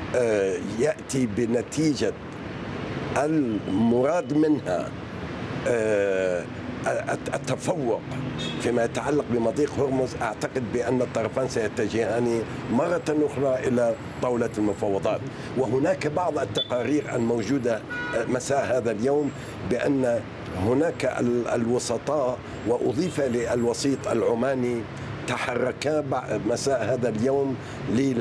يأتي بنتيجة المراد منها التفوق فيما يتعلق بمضيق هرمز، أعتقد بأن الطرفان سيتجهان مرة أخرى إلى طاولة المفاوضات. وهناك بعض التقارير الموجودة مساء هذا اليوم بأن هناك الوسطاء وأضيف للوسيط العماني تحركا مساء هذا اليوم